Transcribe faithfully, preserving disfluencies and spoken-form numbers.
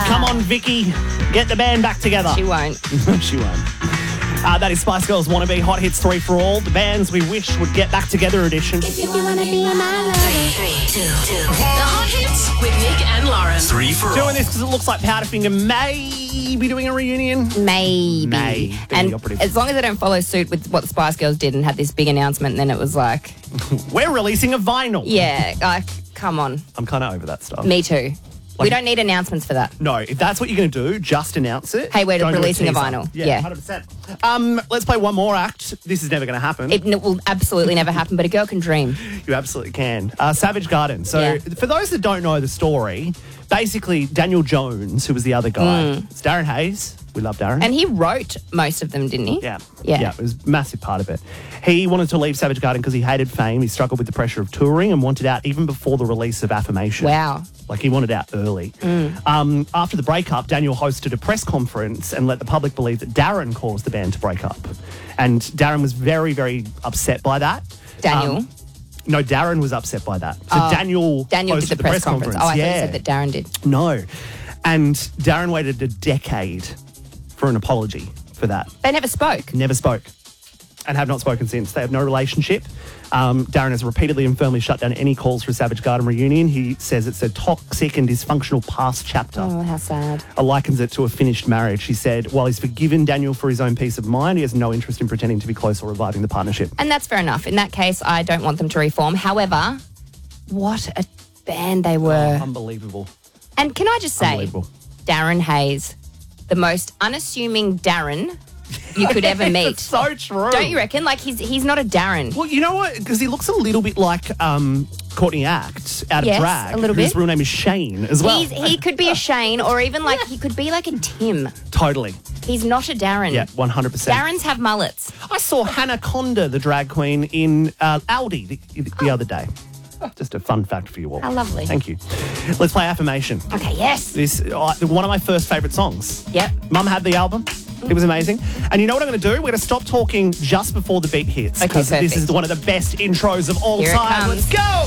Come on, Vicky. Get the band back together. She won't. She won't. Uh, that is Spice Girls Wannabe Hot Hits three for all. The bands we wish would get back together edition. If you wanna be my lover. Three, two, two. The Hot Hits with Nick and Lauren. Three for all. Doing this because it looks like Powderfinger may be doing a reunion. Maybe. May be And the operative. as long as they don't follow suit with what the Spice Girls did and had this big announcement, and then it was like, We're releasing a vinyl. yeah, like, come on. I'm kind of over that stuff. Me too. we Like- don't need announcements for that. No, if that's what you're going to do, just announce it. Hey, we're Don't do releasing a teaser. vinyl. Yeah, Yeah. one hundred percent. Um, let's play one more act. This is never going to happen. It n- will absolutely never happen, but a girl can dream. You absolutely can. Uh, Savage Garden. So, Yeah. for those that don't know the story, basically Daniel Jones, who was the other guy, it's Darren Hayes. We love Darren. Mm. And he wrote most of them, didn't he? Yeah. Yeah. Yeah, it was a massive part of it. He wanted to leave Savage Garden because he hated fame. He struggled with the pressure of touring and wanted out even before the release of Affirmation. Wow. Like, he wanted out early. Um, after the breakup, Daniel hosted a press conference and let the public believe that Darren caused the band to break up. And Darren was very, very upset by that. Daniel? Um, no, Darren was upset by that. So Daniel Daniel hosted did the, press, conference. Oh, I yeah. thought you said that Darren did. No. And Darren waited a decade for an apology for that. They never spoke. Never spoke and have not spoken since. They have no relationship. Um, Darren has repeatedly and firmly shut down any calls for a Savage Garden reunion. He says it's a toxic and dysfunctional past chapter. Oh, how sad. Uh, likens it to a finished marriage. He said, while he's forgiven Daniel for his own peace of mind, he has no interest in pretending to be close or reviving the partnership. And that's fair enough. In that case, I don't want them to reform. However, what a band they were. Unbelievable. And can I just say, Unbelievable. Darren Hayes, the most unassuming Darren you could ever meet. It's so true. Don't you reckon? Like, he's he's not a Darren. Well, you know what? Because he looks a little bit like um, Courtney Act out of Yes, drag. a little His bit. real name is Shane as well. He's, he could be a Shane, or even like he could be like a Tim. Totally. He's not a Darren. Yeah, one hundred percent. Darrens have mullets. I saw Hannah Conda, the drag queen, in uh, Aldi the, the other day. Just a fun fact for you all. How lovely. Thank you. Let's play Affirmation. Okay, yes. This uh, one of my first favourite songs. Yep. Mum had the album. It was amazing. And you know what I'm going to do? We're going to stop talking just before the beat hits. Okay, Because this perfect. is one of the best intros of all Here it time. comes. Let's go!